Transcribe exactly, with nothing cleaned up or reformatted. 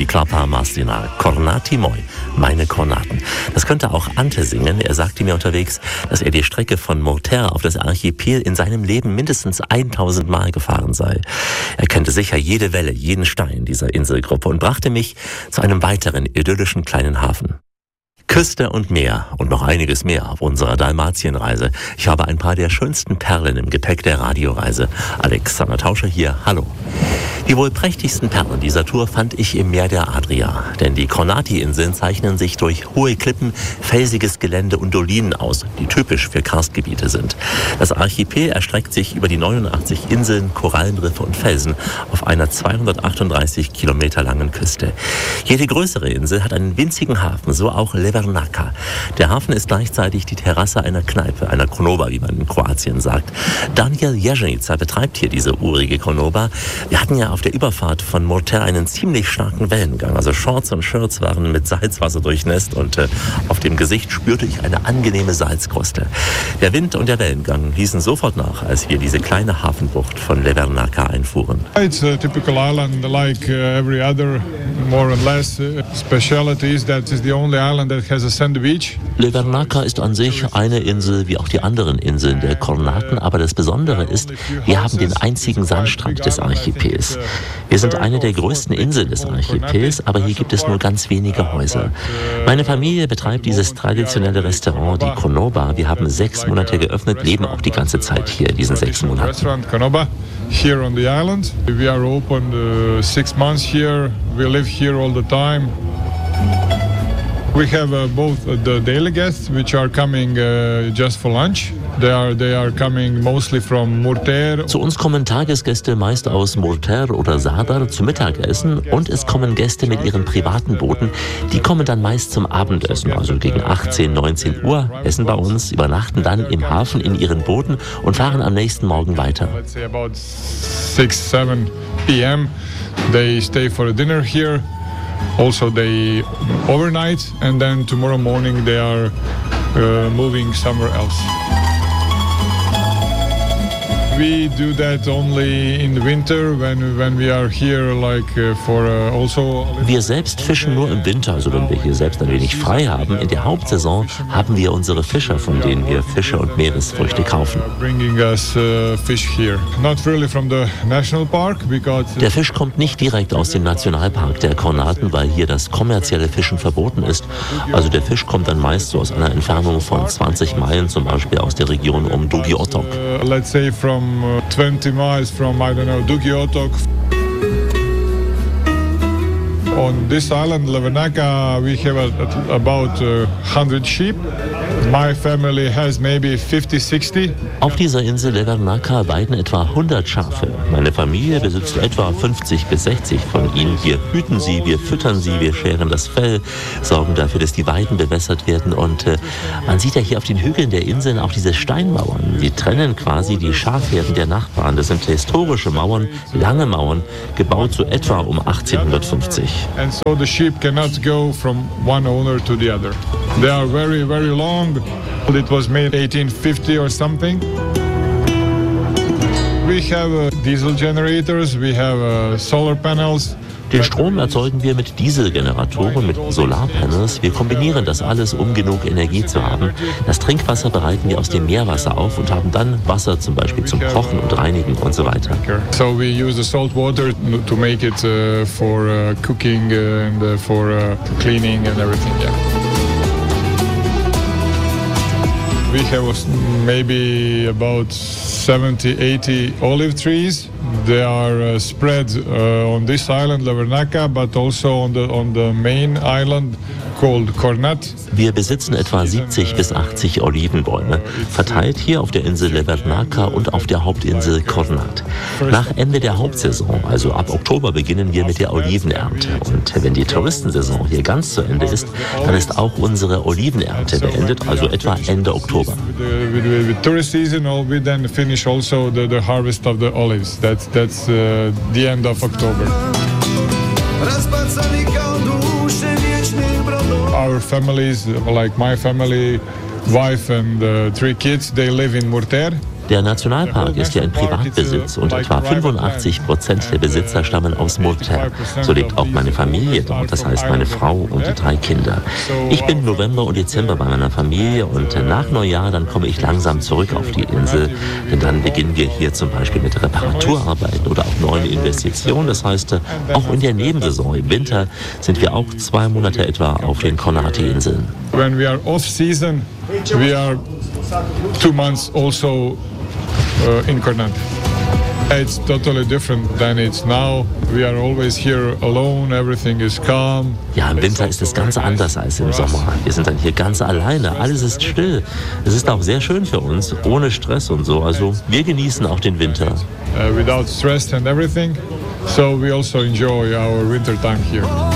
Klapa Mastina, Kornati Moi, meine Kornaten. Das könnte auch Ante singen. Er sagte mir unterwegs, dass er die Strecke von Murter auf das Archipel in seinem Leben mindestens tausend Mal gefahren sei. Er kannte sicher jede Welle, jeden Stein dieser Inselgruppe und brachte mich zu einem weiteren idyllischen kleinen Hafen. Küste und Meer und noch einiges mehr auf unserer Dalmatienreise. Ich habe ein paar der schönsten Perlen im Gepäck der Radioreise. Alexander Tauscher hier, hallo. Die wohl prächtigsten Perlen dieser Tour fand ich im Meer der Adria. Denn die Kornati-Inseln zeichnen sich durch hohe Klippen, felsiges Gelände und Dolinen aus, die typisch für Karstgebiete sind. Das Archipel erstreckt sich über die neunundachtzig Inseln, Korallenriffe und Felsen auf einer zweihundertachtunddreißig Kilometer langen Küste. Jede größere Insel hat einen winzigen Hafen, so auch Levernaca. Der Hafen ist gleichzeitig die Terrasse einer Kneipe, einer Konoba, wie man in Kroatien sagt. Daniel Ježenica betreibt hier diese urige Konoba. Wir hatten ja auf der Überfahrt von Murter einen ziemlich starken Wellengang. Also Shorts und Shirts waren mit Salzwasser durchnässt und äh, auf dem Gesicht spürte ich eine angenehme Salzkruste. Der Wind und der Wellengang ließen sofort nach, als wir diese kleine Hafenbucht von Levernaca einfuhren. It's a typical island like uh, every other, more or less. Uh, speciality is that it's the only island that has a sandy beach. Levernaca ist an sich eine Insel wie auch die anderen Inseln der Kornaten, aber das Besondere ist, wir haben den einzigen Sandstrand des Archipels. Wir sind eine der größten Inseln des Archipels, aber hier gibt es nur ganz wenige Häuser. Meine Familie betreibt dieses traditionelle Restaurant, die Konoba. Wir haben sechs Monate geöffnet, leben auch die ganze Zeit hier in diesen sechs Monaten. Here on the island, we are open uh, six months here. We live here all the time. We have uh, both uh, the daily guests, which are coming uh, just for lunch. They are they are coming mostly from Murter. Zu uns kommen Tagesgäste meist aus Murter oder Zadar zum Mittagessen und es kommen Gäste mit ihren privaten Booten. Die kommen dann meist zum Abendessen, also gegen achtzehn, neunzehn Uhr, essen bei uns, übernachten dann im Hafen in ihren Booten und fahren am nächsten Morgen weiter. Let's say about six, seven p m They stay for a dinner here. Also they overnight and then tomorrow morning they are uh, moving somewhere else. We do that only in the winter when when we are here like uh, for uh, also. Wir selbst fischen nur im Winter, also wenn wir hier selbst ein wenig frei haben. In der Hauptsaison haben wir unsere Fischer, von denen wir Fische und Meeresfrüchte kaufen. Bringing us uh, fish here. Not really from the national park because Der Fisch kommt nicht direkt aus dem Nationalpark der Kornaten, weil hier das kommerzielle Fischen verboten ist. Also der Fisch kommt dann meist so aus einer Entfernung von zwanzig Meilen, zum Beispiel aus der Region um Dugi Otok. Uh, let's say from uh, twenty miles from I don't know Dugi Otok. On this island, Levernaca, we have a, about uh, one hundred sheep. My family has maybe fifty, sixty. Auf dieser Insel Levernaca weiden etwa hundert Schafe. Meine Familie besitzt etwa fünfzig bis sechzig von ihnen. Wir hüten sie, wir füttern sie, wir scheren das Fell, sorgen dafür, dass die Weiden bewässert werden. Und äh, man sieht ja hier auf den Hügeln der Inseln auch diese Steinmauern. Die trennen quasi die Schafherden der Nachbarn. Das sind historische Mauern, lange Mauern, gebaut so etwa um achtzehnhundertfünfzig. And so the sheep cannot go from one owner to the other. They are very, very long. It was made eighteen fifty or something. We have uh, diesel generators, we have uh, solar panels. Den Strom erzeugen wir mit Dieselgeneratoren, mit Solarpanels. Wir kombinieren das alles, um genug Energie zu haben. Das Trinkwasser bereiten wir aus dem Meerwasser auf und haben dann Wasser zum Beispiel zum Kochen und Reinigen und so weiter. So we use the salt water to make it uh, for uh, cooking and uh, for uh, cleaning and everything. Yeah. We have maybe about seventy, eighty olive trees. They are uh, spread uh, on this island, Levernaca, but also on the on the main island called Kornat. Wir besitzen etwa siebzig bis achtzig Olivenbäume, verteilt hier auf der Insel Levernaca und auf der Hauptinsel Kornat. Nach Ende der Hauptsaison, also ab Oktober, beginnen wir mit der Olivenernte. Und wenn die Touristensaison hier ganz zu Ende ist, dann ist auch unsere Olivenernte beendet, also etwa Ende Oktober. With, with, with tourist season, we then finish also the, the harvest of the olives. That's that's uh, the end of October. Our families, like my family, wife and uh, three kids, they live in Murter. Der Nationalpark ist ja in Privatbesitz und etwa fünfundachtzig Prozent der Besitzer stammen aus Montern. So lebt auch meine Familie dort, das heißt meine Frau und die drei Kinder. Ich bin November und Dezember bei meiner Familie und nach Neujahr dann komme ich langsam zurück auf die Insel, denn dann beginnen wir hier zum Beispiel mit Reparaturarbeiten oder auch neuen Investitionen. Das heißt, auch in der Nebensaison im Winter sind wir auch zwei Monate etwa auf den Kornati-Inseln. When we are off season, we are two months also uh, in Kornati. It's totally different than it's now. We are always here alone, everything is calm. Ja, im Winter ist es ganz anders als im Sommer. Wir sind dann hier ganz alleine, alles ist still. Es ist auch sehr schön für uns, ohne Stress und so. Also wir genießen auch den Winter. Uh, without stress and everything. So we also enjoy our winter time here.